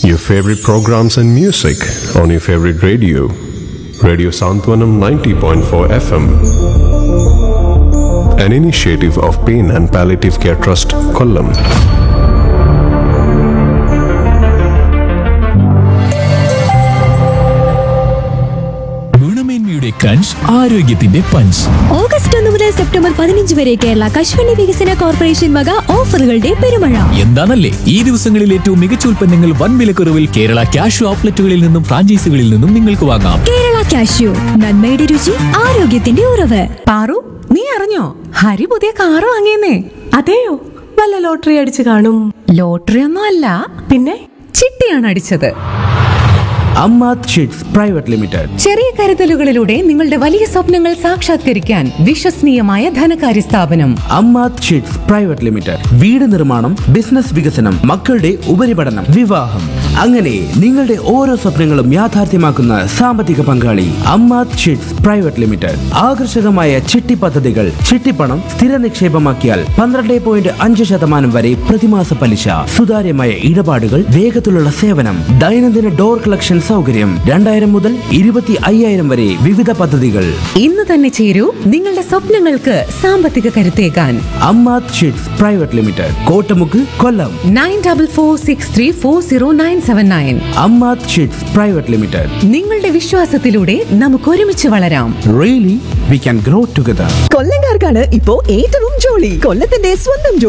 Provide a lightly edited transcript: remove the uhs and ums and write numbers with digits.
Your favorite programs and music on your favorite radio. Radio Santwanam 90.4 FM. An initiative of Pain and Palliative Care Trust, Kollam. Quench ആരോഗ്യത്തിന്റെ punch. August 1 മുതൽ September 15 വരെ കേരള കശുവണ്ടി വികസന corporation വക ഓഫറുകളുടെ പെരുമഴ. എന്താണല്ലേ ഈ ദിവസങ്ങളിൽ ഏറ്റവും മികച്ച ഉൽപ്പന്നങ്ങൾ വൻ വിലക്കുറവിൽ കേരള കാഷ്യൂ ഔട്ട്ലെറ്റുകളിൽ നിന്നും ഫ്രാഞ്ചൈസികളിൽ നിന്നും നിങ്ങൾക്ക് വാങ്ങാം. കേരള കാഷ്യൂ, നന്മയുടെ രുചി, ആരോഗ്യത്തിന്റെ ഉറവ്. പാറു, നീ അറിഞ്ഞോ ഹരി പുതിയ കാറ് വാങ്ങിയെന്നേ? അതെയോ? വല്ല ലോട്ടറി അടിച്ചു കാണും. ലോട്ടറി ഒന്നും അല്ല, പിന്നെ ചിട്ടിയാണ് അടിച്ചത്. Ammath sheets private limited. ചെറിയ കരുതലുകളിലൂടെ നിങ്ങളുടെ വലിയ സ്വപ്നങ്ങൾ സാക്ഷാത്കരിക്കാൻ വിശ്വസനീയമായ ധനകാര്യ സ്ഥാപനം അമ്മാത് ഷീറ്റ്സ് പ്രൈവറ്റ് ലിമിറ്റഡ്. വീട് നിർമ്മാണം, ബിസിനസ് വികസനം, മക്കളുടെ ഉപരിപഠനം, വിവാഹം, അങ്ങനെ നിങ്ങളുടെ ഓരോ സ്വപ്നങ്ങളും യാഥാർത്ഥ്യമാക്കുന്ന സാമ്പത്തിക പങ്കാളി അമ്മാത് ഷീറ്റ്സ് പ്രൈവറ്റ് ലിമിറ്റഡ്. ആകർഷകമായ ചിട്ടി പദ്ധതികൾ, ചിട്ടിപ്പണം സ്ഥിര നിക്ഷേപമാക്കിയാൽ 12.5% വരെ പ്രതിമാസ പലിശ, സുതാര്യമായ ഇടപാടുകൾ, വേഗത്തിലുള്ള സേവനം, ദൈനംദിന ഡോർ കളക്ഷൻ സൗകര്യം, 2000 മുതൽ 25,000 വരെ വിവിധ പദ്ധതികൾ. ഇന്ന് തന്നെ ചേരൂ നിങ്ങളുടെ സ്വപ്നങ്ങൾക്ക് സാമ്പത്തിക കരുത്തേകാൻ. Ammath sheets private limited, Kottamukku, കൊല്ലം. 9446340979. Ammath sheets private limited. നിങ്ങളുടെ വിശ്വാസത്തിലൂടെ നമുക്ക് ഒരുമിച്ച് വളരാം. Really we can grow together. കൊല്ലംകാർക്കാണ് ഇപ്പോ ഏറ്റവും ജോളി. കൊല്ലത്തിന്റെ സ്വന്തം